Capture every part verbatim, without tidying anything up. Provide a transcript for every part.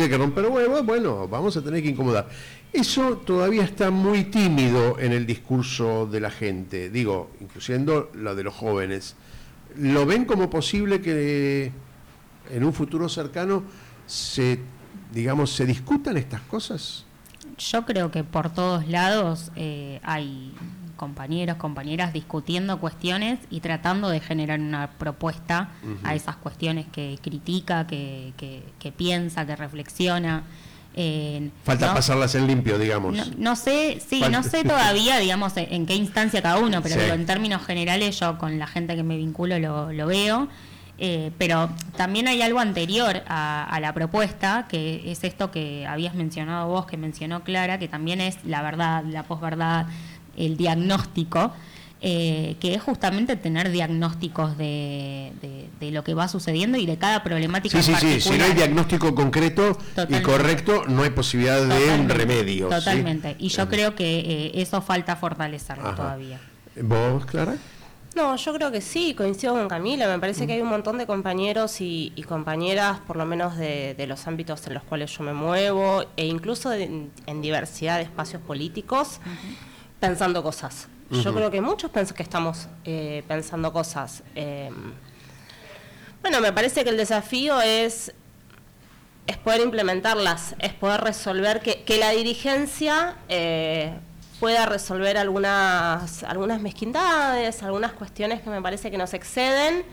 haya que romper huevos, bueno, vamos a tener que incomodar. Eso todavía está muy tímido en el discurso de la gente, digo, incluyendo lo de los jóvenes. ¿Lo ven como posible que en un futuro cercano se, digamos, se discutan estas cosas? Yo creo que por todos lados eh, hay compañeros, compañeras discutiendo cuestiones y tratando de generar una propuesta uh-huh. a esas cuestiones que critica, que, que, que piensa, que reflexiona. Eh, Falta ¿no? pasarlas en limpio, digamos. No, no sé, sí, Falta. no sé todavía, digamos, en qué instancia cada uno, pero sí. digo, en términos generales yo con la gente que me vinculo lo, lo veo. Eh, pero también hay algo anterior a, a la propuesta, que es esto que habías mencionado vos, que mencionó Clara, que también es la verdad, la posverdad, el diagnóstico, eh, que es justamente tener diagnósticos de, de, de lo que va sucediendo y de cada problemática sí, en sí, particular. Sí, si no hay diagnóstico concreto Totalmente. y correcto, no hay posibilidad de Totalmente. un remedio. Totalmente, ¿sí? y yo creo que eh, eso falta fortalecerlo Ajá. todavía. ¿Vos, Clara? No, yo creo que sí, coincido con Camila, me parece que hay un montón de compañeros y, y compañeras, por lo menos de, de los ámbitos en los cuales yo me muevo, e incluso de, en diversidad de espacios políticos, uh-huh. pensando cosas. Uh-huh. Yo creo que muchos pensamos que estamos eh, pensando cosas. Eh, bueno, me parece que el desafío es, es poder implementarlas, es poder resolver que, que la dirigencia... Eh, pueda resolver algunas algunas mezquindades, algunas cuestiones que me parece que nos exceden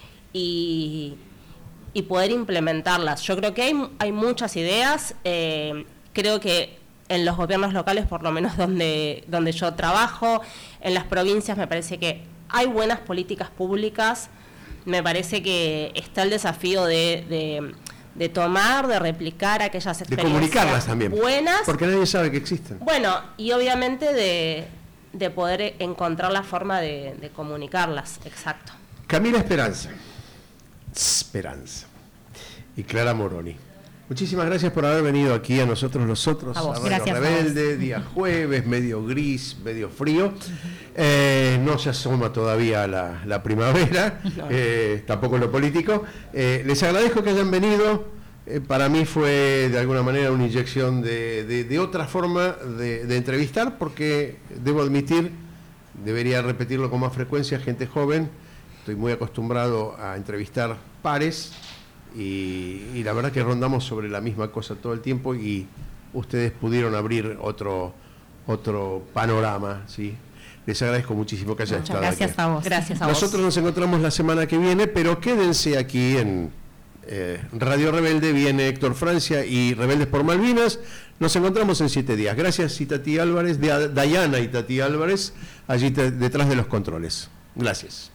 y, y poder implementarlas. Yo creo que hay, hay muchas ideas, eh, creo que en los gobiernos locales, por lo menos donde, donde yo trabajo, en las provincias me parece que hay buenas políticas públicas, me parece que está el desafío de... de de tomar, de replicar aquellas experiencias de comunicarlas también, buenas. Porque nadie sabe que existen. Bueno, y obviamente de, de poder encontrar la forma de, de comunicarlas, exacto. Camila Esperanza. Esperanza. Y Clara Moroni. Muchísimas gracias por haber venido aquí a nosotros los otros, a, vos. a Radio Rebelde, día jueves, medio gris, medio frío. Eh, no se asoma todavía la, la primavera, no. eh, tampoco en lo político. Eh, les agradezco que hayan venido. Eh, para mí fue de alguna manera una inyección de, de, de otra forma de, de entrevistar, porque debo admitir, debería repetirlo con más frecuencia, gente joven. Estoy muy acostumbrado a entrevistar pares. Y, y la verdad que rondamos sobre la misma cosa todo el tiempo y ustedes pudieron abrir otro otro panorama, ¿sí? Les agradezco muchísimo que hayan Muchas estado gracias aquí. a vos. Gracias a Nosotros vos. nos encontramos la semana que viene, pero quédense aquí en eh, Radio Rebelde. Viene Héctor Francia y Rebeldes por Malvinas. Nos encontramos en siete días. Gracias, Itatí Álvarez, de Dayana Itatí Álvarez, allí te, detrás de los controles. Gracias.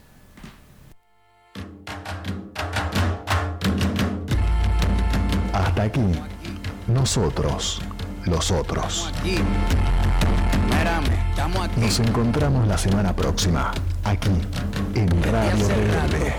Hasta aquí, nosotros, los otros. Nos encontramos la semana próxima, aquí, en Radio Rebelde.